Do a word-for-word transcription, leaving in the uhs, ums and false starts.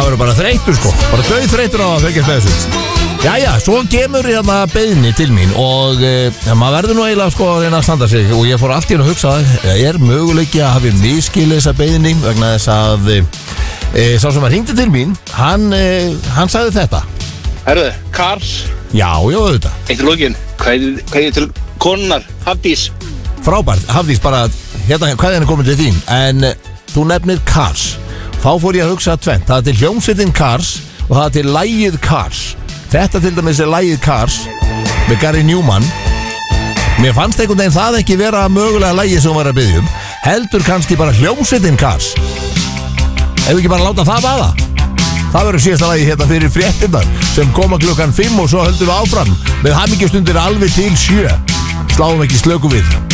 verður bara þreytur sko, bara dauð þreytur á að fylgjast með þessu. Jæja, svo kemur hérna beiðni til mín og e, maður verður nú eiginlega sko að reyna að standa sig og ég fór allt í hérna að hugsa það er möguleiki að hafi miskilið þessa beiðni vegna þess að e, e, sá sem að hringdi til mín, hann, e, hann sagði þetta. Herðu, Cars. Já, já, auðvitað. Eitt í lokin, hvað er til konunar, Hafdís? Frábært, Hafdís, bara hérna, hvað er henni komin til þín? En e, þú nefnir Cars. Þá fór ég að hugsa tvennt, það er til hljómsveitin Cars og það er til lagið Cars. Þetta til dæmis er lagið Cars með Gary Newman. Mér fannst einhvern veginn það ekki vera mögulega lagið sem hún var að biðja um. Heldur kannski bara hljómsveitin Cars. Ef við ekki bara láta það vaða. Það verður síðasta lagið hérna fyrir fréttinnar sem koma klukkan fimm og svo höldum við áfram með hamingjastundir alveg til sjö. Sláum ekki slöku við.